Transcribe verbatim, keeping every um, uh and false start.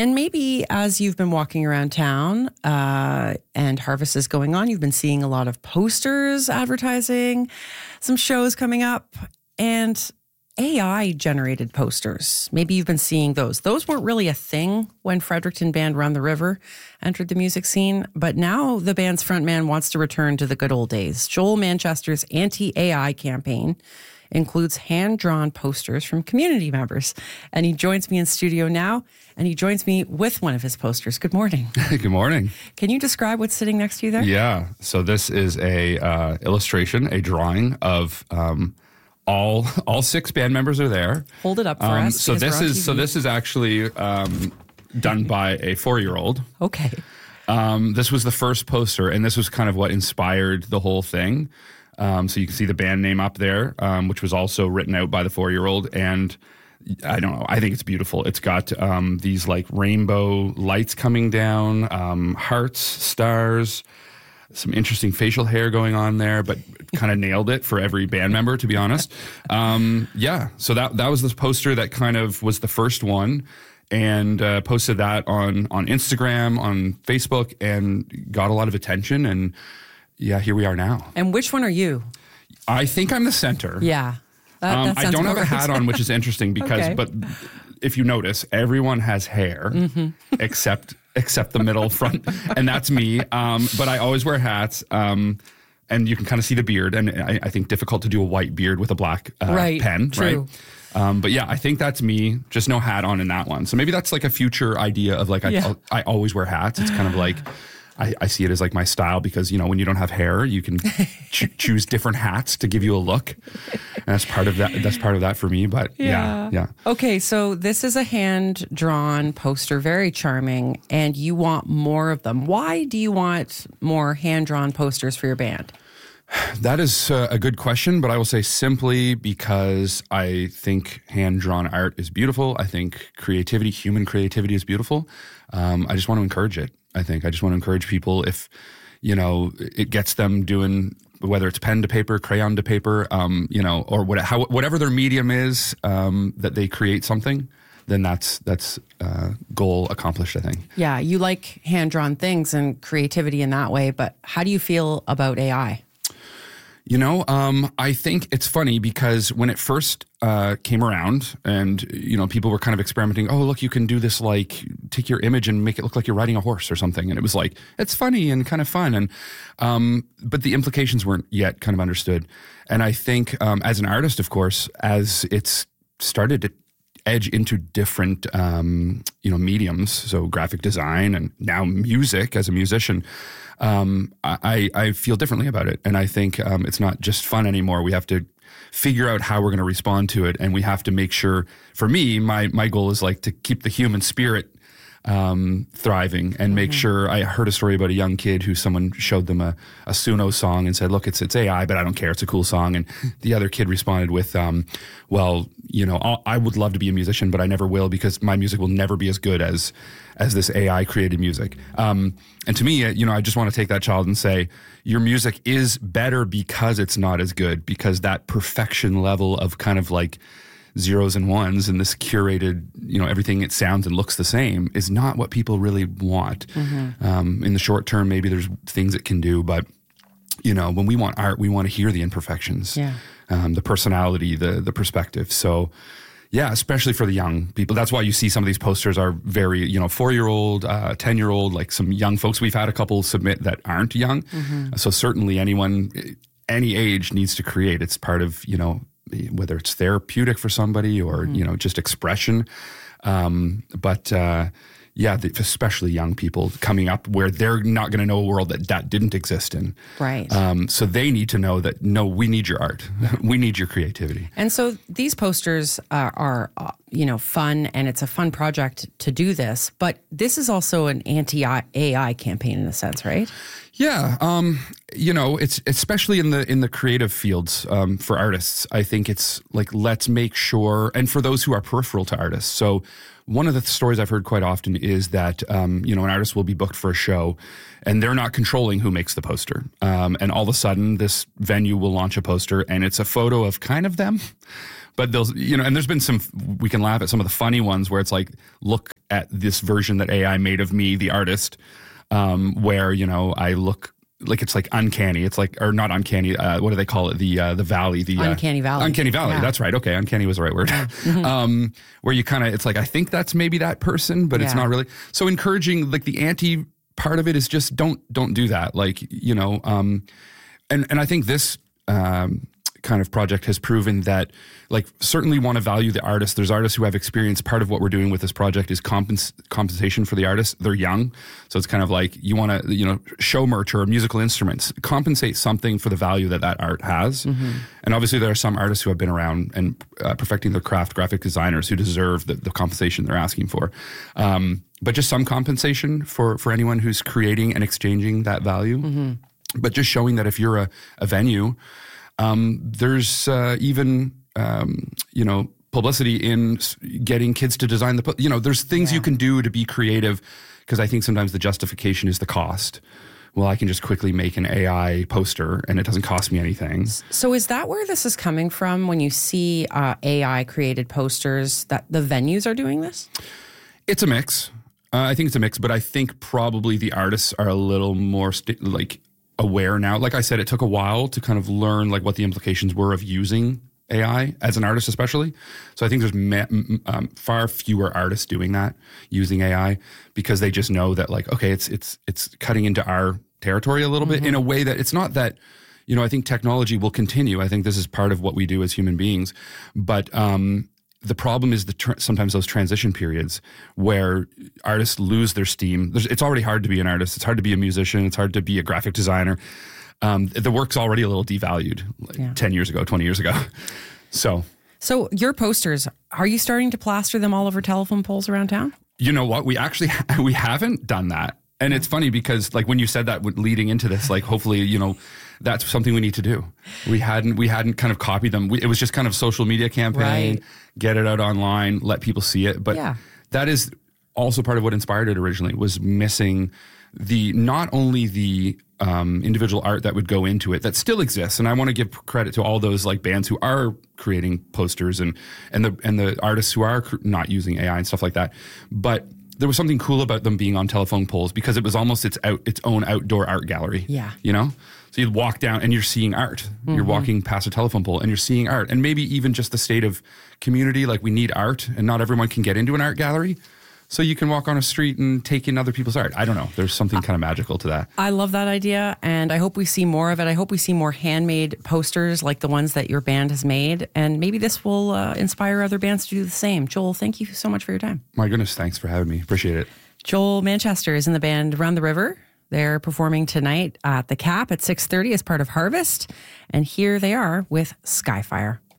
And maybe as you've been walking around town uh, and harvest is going on, you've been seeing a lot of posters advertising, some shows coming up, and A I-generated posters. Maybe you've been seeing those. Those weren't really a thing when Fredericton band Run the River entered the music scene, but now the band's frontman wants to return to the good old days. Joel Manchester's anti-A I campaign includes hand-drawn posters from community members. And he joins me in studio now, and he joins me with one of his posters. Good morning. Good morning. Can you describe what's sitting next to you there? Yeah. So this is a uh, illustration, a drawing of um, all all six band members are there. Hold it up for um, us. So this is T V. so this is actually um, done by a four-year-old. Okay. Um, this was the first poster, and this was kind of what inspired the whole thing. Um, so you can see the band name up there, um, which was also written out by the four-year-old. And I don't know, I think it's beautiful. It's got um, these like rainbow lights coming down, um, hearts, stars, some interesting facial hair going on there, but kind of nailed it for every band member, to be honest. Um, yeah, so that that was this poster that kind of was the first one, and uh, posted that on, on Instagram, on Facebook, and got a lot of attention. And yeah, here we are now. And which one are you? I think I'm the center. Yeah. That, um, that I sounds don't have about a hat right. on, which is interesting because, Okay. but if you notice, everyone has hair Mm-hmm. except except the middle front, and that's me. Um, but I always wear hats, um, and you can kind of see the beard. And I, I think difficult to do a white beard with a black uh, Right, pen, true. right? Um, but yeah, I think that's me. Just no hat on in that one. So maybe that's like a future idea of like I, Yeah. I always wear hats. It's kind of like. I, I see it as like my style because, you know, when you don't have hair, you can ch- choose different hats to give you a look. And that's part of that. That's part of that for me. But yeah, yeah. Okay, so this is a hand-drawn poster, very charming, and you want more of them. Why do you want more hand-drawn posters for your band? That is uh, a good question, but I will say simply because I think hand-drawn art is beautiful. I think creativity, human creativity is beautiful. Um, I just want to encourage it. I think I just want to encourage people if, you know, it gets them doing, whether it's pen to paper, crayon to paper, um, you know, or what, how, whatever their medium is, um, that they create something, then that's, that's uh, goal accomplished, I think. Yeah, you like hand-drawn things and creativity in that way, but how do you feel about A I? You know, um, I think it's funny because when it first uh, came around and, you know, people were kind of experimenting, oh, look, you can do this, like, take your image and make it look like you're riding a horse or something. And it was like, it's funny and kind of fun. And um, but the implications weren't yet kind of understood. And I think um, as an artist, of course, as it's started to edge into different, um, you know, mediums, so graphic design and now music as a musician, um, I, I feel differently about it. And I think um, it's not just fun anymore. We have to figure out how we're going to respond to it. And we have to make sure, for me, my, my goal is like to keep the human spirit um, thriving and make mm-hmm. sure. I heard a story about a young kid who someone showed them a, a Suno song and said, look, it's it's A I, but I don't care. It's a cool song. And the other kid responded with, um, well, you know, I'll, I would love to be a musician, but I never will because my music will never be as good as as this A I created music. Um, and to me, you know, I just want to take that child and say, your music is better because it's not as good, because that perfection level of kind of like zeros and ones and this curated, you know, everything it sounds and looks the same is not what people really want. Mm-hmm. Um, in the short term, maybe there's things it can do, but you know, when we want art, we want to hear the imperfections, yeah. um, the personality, the the perspective. So yeah, especially for the young people. That's why you see some of these posters are very, you know, four-year-old, uh, ten-year-old, like some young folks. We've had a couple submit that aren't young. Mm-hmm. So certainly anyone, any age needs to create. It's part of, you know, whether it's therapeutic for somebody or, mm-hmm. you know, just expression. Um, but, uh, yeah, the, especially young people coming up where they're not going to know a world that that didn't exist in. Right. Um, so they need to know that, no, we need your art. We need your creativity. And so these posters are, are uh, you know, fun, and it's a fun project to do this. But this is also an anti-A I campaign in a sense, right? Yeah, um, you know, it's especially in the in the creative fields um, for artists. I think it's like, let's make sure, and for those who are peripheral to artists. So one of the stories I've heard quite often is that um, you know, an artist will be booked for a show, and they're not controlling who makes the poster. Um, and all of a sudden, this venue will launch a poster, and it's a photo of kind of them. But they'll, you know, and there's been some, we can laugh at some of the funny ones where it's like, look at this version that A I made of me, the artist, um, where, you know, I look like it's like uncanny. It's like, or not uncanny. Uh, what do they call it? The uh, the valley. The uncanny uh, valley. Uncanny valley. Yeah. That's right. Okay, uncanny was the right word. Yeah. Mm-hmm. um, where you kind of, it's like I think that's maybe that person, but yeah. it's not really. So encouraging, like the anti part of it is just don't don't do that. Like, you know, um, and and I think this. Um, kind of project has proven that, like, certainly want to value the artist. There's artists who have experience. Part of what we're doing with this project is compens- compensation for the artists. They're young. So it's kind of like you want to, you know, show merch or musical instruments, compensate something for the value that that art has. Mm-hmm. And obviously there are some artists who have been around and uh, perfecting their craft, graphic designers who deserve the, the compensation they're asking for. Um, but just some compensation for, for anyone who's creating and exchanging that value. Mm-hmm. But just showing that if you're a, a venue, Um, there's uh, even, um, you know, publicity in getting kids to design the, you know, there's things yeah. you can do to be creative, because I think sometimes the justification is the cost. Well, I can just quickly make an A I poster and it doesn't cost me anything. So is that where this is coming from when you see uh, A I created posters, that the venues are doing this? It's a mix. Uh, I think it's a mix, but I think probably the artists are a little more st- like, aware now. Like I said, it took a while to kind of learn like what the implications were of using A I as an artist, especially. So I think there's ma- um, far fewer artists doing that, using A I, because they just know that, like, okay, it's it's it's cutting into our territory a little mm-hmm. bit in a way that it's not that, you know, I think technology will continue. I think this is part of what we do as human beings, but um, the problem is the tr- sometimes those transition periods where artists lose their steam. There's, it's already hard to be an artist. It's hard to be a musician. It's hard to be a graphic designer. Um, the work's already a little devalued like yeah. ten years ago, twenty years ago. So, so your posters, are you starting to plaster them all over telephone poles around town? You know what? We actually, we haven't done that. And it's funny because, like, when you said that leading into this, like, hopefully, you know, that's something we need to do. We hadn't, we hadn't kind of copied them. We, it was just kind of social media campaign, right. Get it out online, let people see it. But yeah. that is also part of what inspired it originally, was missing the, not only the um, individual art that would go into it, that still exists. And I want to give credit to all those like bands who are creating posters and, and the, and the artists who are cr- not using A I and stuff like that. But there was something cool about them being on telephone poles, because it was almost its out its own outdoor art gallery. Yeah. You know? So you walk down and you're seeing art. Mm-hmm. You're walking past a telephone pole and you're seeing art. And maybe even just the state of community, like we need art and not everyone can get into an art gallery. So you can walk on a street and take in other people's art. I don't know. There's something kind of magical to that. I love that idea, and I hope we see more of it. I hope we see more handmade posters like the ones that your band has made, and maybe this will uh, inspire other bands to do the same. Joel, thank you so much for your time. My goodness, thanks for having me. Appreciate it. Joel Manchester is in the band Run the River. They're performing tonight at the Cap at six thirty as part of Harvest, and here they are with Skyfire.